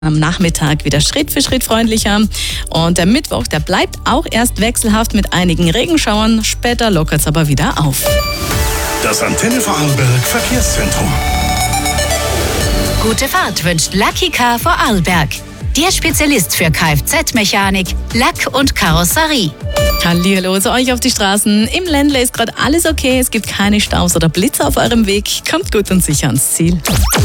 am Nachmittag wieder Schritt für Schritt freundlicher. Und der Mittwoch, der bleibt auch erst wechselhaft mit einigen Regenschauern. Später lockert es aber wieder auf. Das Antenne Vorarlberg Verkehrszentrum. Gute Fahrt wünscht Lucky Car Vorarlberg. Der Spezialist für Kfz-Mechanik, Lack und Karosserie. Hallihallo zu euch auf die Straßen. Im Ländle ist gerade alles okay. Es gibt keine Staus oder Blitzer auf eurem Weg. Kommt gut und sicher ans Ziel.